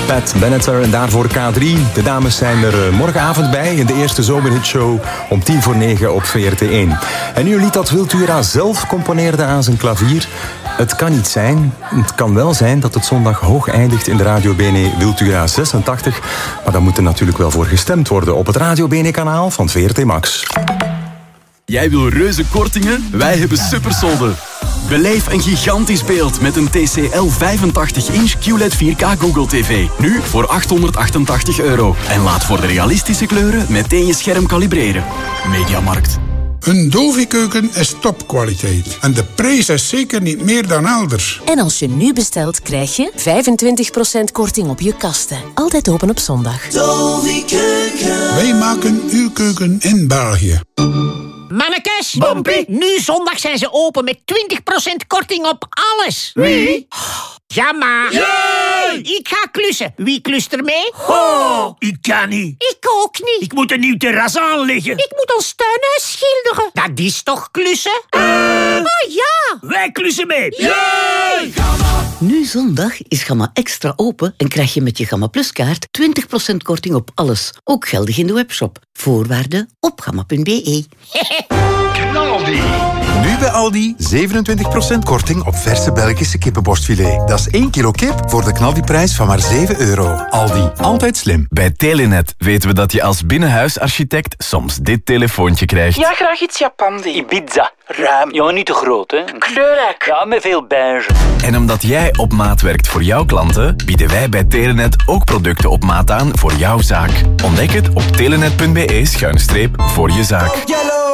Pat Benatar en daarvoor K3. De dames zijn er morgenavond bij in de eerste zomerhitshow om 9:10 op VRT1. En nu een lied dat Wiltura zelf componeerde aan zijn klavier. Het kan niet zijn. Het kan wel zijn dat het zondag hoog eindigt in de Radio Bene Wiltura 86. Maar daar moet er natuurlijk wel voor gestemd worden op het Radio Bene kanaal van VRT Max. Jij wil reuze kortingen? Wij hebben supersolden. Beleef een gigantisch beeld met een TCL 85-inch QLED 4K Google TV. Nu voor €888. En laat voor de realistische kleuren meteen je scherm kalibreren. Mediamarkt. Een Dovi-keuken is topkwaliteit. En de prijs is zeker niet meer dan elders. En als je nu bestelt, krijg je 25% korting op je kasten. Altijd open op zondag. Dovi-keuken. Wij maken uw keuken in België. Mannekes, Bompie, nu zondag zijn ze open met 20% korting op alles. Wie? Ja, maar. Jee! Ik ga klussen. Wie klust er mee? Oh, ik kan niet. Ik ook niet. Ik moet een nieuw terras aanleggen. Ik moet ons tuinhuis schilderen. Dat is toch klussen? Oh ja. Wij klussen mee. Yay! Nu zondag is Gamma Extra open en krijg je met je Gamma Plus kaart 20% korting op alles. Ook geldig in de webshop. Voorwaarden op gamma.be. Knaldi. Nu bij Aldi 27% korting op verse Belgische kippenborstfilet. Dat is 1 kilo kip voor de knaldiprijs van maar €7. Aldi, altijd slim. Bij Telenet weten we dat je als binnenhuisarchitect soms dit telefoontje krijgt. Ja, graag iets Japandi. Ibiza. Ruim. Ja, niet te groot, hè. Kleurrijk. Ja, met veel beige. En omdat jij op maat werkt voor jouw klanten, bieden wij bij Telenet ook producten op maat aan voor jouw zaak. Ontdek het op telenet.be/voor je zaak.